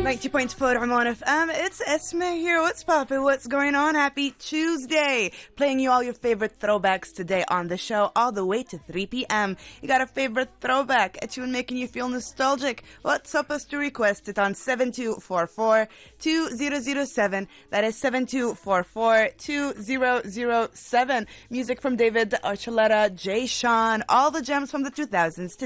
90.4 Ramon FM. It's Esme here. What's poppin'? What's going on? Happy Tuesday. Playing you all your favorite throwbacks today on the show all the way to 3 p.m. You got a favorite throwback, a tune making you feel nostalgic? What's supposed to request it on 7244-2007. That is 7244-2007. Music from David Archuleta, Jay Sean, all the gems from the 2000s to